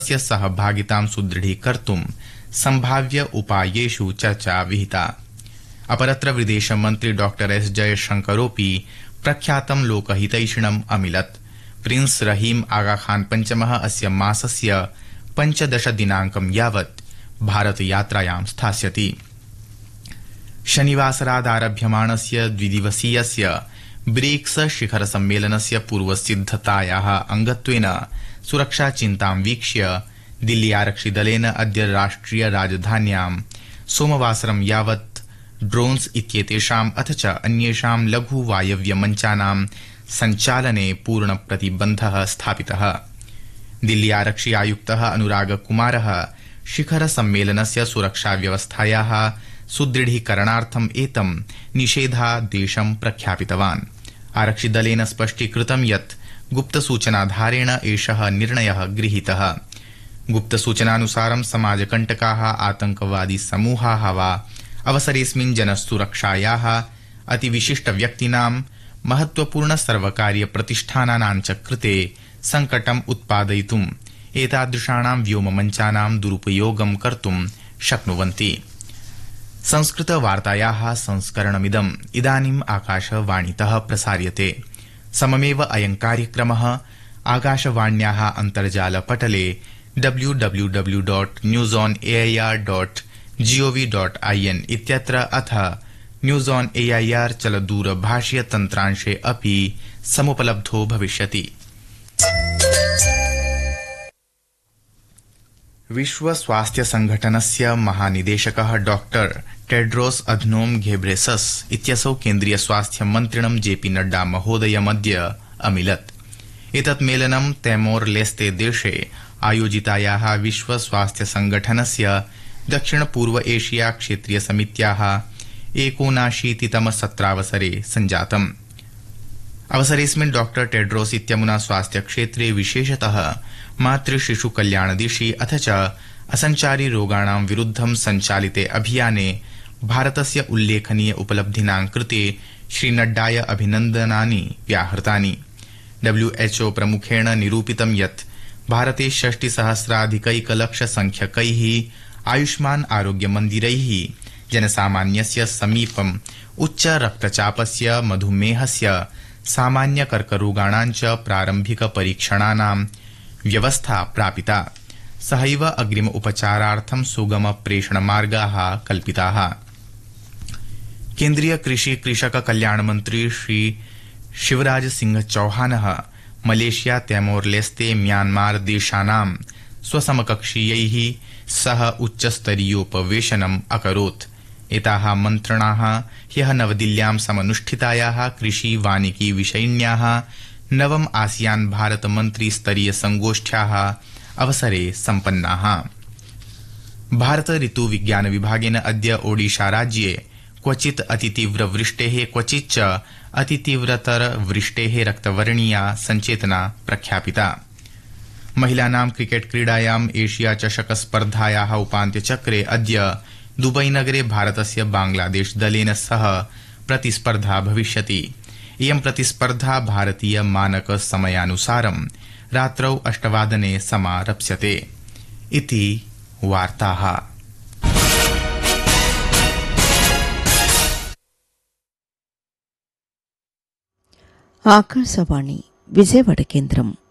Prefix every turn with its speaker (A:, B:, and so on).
A: स्य सहभागितां सुदृढीकर्तुं संभाव्य उपायेषु चर्चा विहिता। अपरत्र विदेशमन्त्री डॉक्टर एस जयशंकरोऽपि प्रख्यातं लोकहितैषिणम् अमिलत्। प्रिंस रहीम आगा खान पंचमः अस्य मासस्य 15 दिनाङ्कं यावत् भारतयात्रायां स्थास्यति। शनिवासरादारभ्यमाणस्य द्विदिवसीयस्य ब्रिक्स शिखर सम्मेलनस्य पूर्वसिद्धतायाः अंगत्वेन सुरक्षाचिन्तां वीक्ष्य दिल्ली आरक्षिदलेन अद्य राष्ट्रिय राजधान्यां सोमवासरं यावत् ड्रोन्स इत्येतेषाम् अथ च अन्येषां लघु वायव्यमञ्चानां सञ्चालने पूर्णप्रतिबन्धः स्थापितः। दिल्ली आरक्षि आयुक्तः अनुराग कुमारः शिखर सम्मेलनस्य सुरक्षाव्यवस्थायाः सुदृढीकरणार्थम् एतं निषेधादेशं प्रख्यापितवान्। आरक्षिदलेन स्पष्टीकृतं यत् गुप्तसूचनाधारेण एषः निर्णयः गृहीतः। गुप्तसूचनानुसारं समाजकण्टकाः आतंकवादी समूहाः वा अवसरेऽस्मिन् जनसुरक्षायाः अतिविशिष्टव्यक्तीनां महत्वपूर्ण सर्वकारीय प्रतिष्ठानानां च कृते संकटम् उत्पादयितुम् एतादृशानां व्योममञ्चानां दुरुपयोगं कर्तुं शक्नुवन्ति। संस्कृतवार्तायाः संस्करणमिदम् इदानीम् आकाशवाणीतः प्रसार्यते। सममेव अयं कार्यक्रमः आकाशवाण्याः अन्तर्जालपटले www.newsonair.gov.in इत्यत्र अथ न्यूज ऑन एआईआर चलदूरभाषीय तन्त्रांशे अपि समुपलब्धो भविष्यति। विश्व स्वास्थ्य संघटनस्य महानिदेशकः डॉक्टर टेड्रोस अधनोम घेब्रेसस इत्यसौ केन्द्रीय स्वास्थ्य मन्त्रिणं जेपी नड्डा महोदयमद्य अमिलत्। एतत् मेलनं तैमोर लेस्ते देशे आयोजितायाः विश्व स्वास्थ्य संघटनस्य दक्षिण पूर्व एशिया क्षेत्रीय समित्याः 79तम सत्रावसरे सञ्जातम्। अवसरेऽस्मिन् डॉक्टर टेड्रोस इत्यमुना स्वास्थ्य क्षेत्रे विशेषतः मातृशिशु कल्याणदिशि अथ च असञ्चारी रोगाणां विरुद्धं सञ्चालिते अभियाने भारतस्य उल्लेखनीय उपलब्धीनां कृते श्रीनड्डाय अभिनन्दनानि व्याहृतानि। WHO प्रमुखेण निरूपितं यत् भारते 60,000,000 आयुष्मान आरोग्य मन्दिरैः जनसामान्यस्य समीपम् उच्च रक्तचापस्य मधुमेहस्य सामान्य कर्करोगाणां च प्रारम्भिक परीक्षणानां व्यवस्था प्रापिता। सहैव अग्रिम उपचारार्थं सुगम प्रेषणमार्गाः कल्पिताः। केन्द्रीय कृषि कृषक कल्याण मंत्री श्री शिवराज सिंह चौहानः मलेशिया तैमोर लेस्ते म्यांमार देशानां स्वसमकक्षीयैः सह उच्चस्तरीयोपवेशनम् अकरोत्। एताः मन्त्रणाः ह्यः नवदिल्ल्यां समनुष्ठितायाः कृषि वानिकी विषयिण्याः नवम आसियान भारत मंत्री स्तरीय संगोष्ठ्याः अवसरे सम्पन्नाः। भारत ऋतु विज्ञान विभागेन अद्य ओडिशा राज्ये क्वचित् अतितीव्र वृष्टेः क्वचिच्च अतितीव्रतर वृष्टेः रक्तवर्णीया सञ्चेतना प्रख्यापिता। महिलानां क्रिकेट क्रीडायाम् एशिया चषक स्पर्धायाः उपान्त्यचक्रे अद्य दुबई नगरे भारतस्य बांग्लादेश दलेन सह प्रतिस्पर्धा भविष्यति। इयं प्रतिस्पर्धा भारतीय मानक समयानुसारं रात्रौ 8 समारप्स्यते। इति वार्ताः।
B: ఆకాశవాణి విజయవాడ కేంద్రం